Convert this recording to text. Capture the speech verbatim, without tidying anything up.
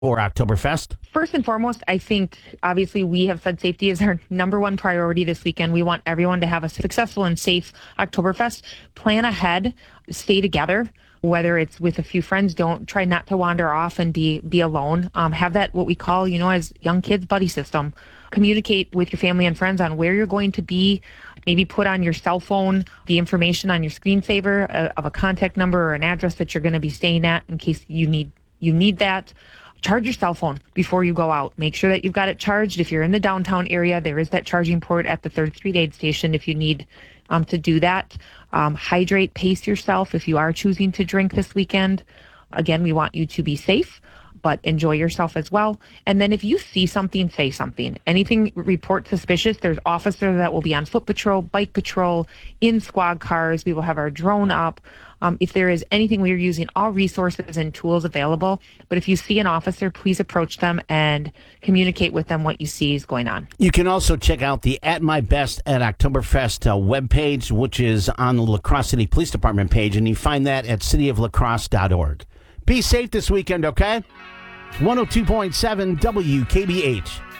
for Oktoberfest? First and foremost, I think obviously we have said safety is our number one priority this weekend. We want everyone to have a successful and safe Oktoberfest. Plan ahead, stay together. Whether it's with a few friends, don't try not to wander off and be be alone. Um, have that what we call, you know, as young kids, buddy system. Communicate with your family and friends on where you're going to be. Maybe put on your cell phone the information on your screensaver uh, of a contact number or an address that you're going to be staying at in case you need you need that. Charge your cell phone before you go out. Make sure that you've got it charged. If you're in the downtown area, there is that charging port at the third Street Aid Station if you need um, to do that. Um, hydrate, pace yourself if you are choosing to drink this weekend. Again, we want you to be safe, but enjoy yourself as well. And then if you see something, say something. Anything report suspicious, there's officers that will be on foot patrol, bike patrol, in squad cars. We will have our drone up. Um, if there is anything, we are using all resources and tools available. But if you see an officer, please approach them and communicate with them what you see is going on. You can also check out the At My Best at Oktoberfest uh, webpage, which is on the La Crosse City Police Department page, and you find that at city of la crosse dot org. Be safe this weekend, okay? one oh two point seven W K B H.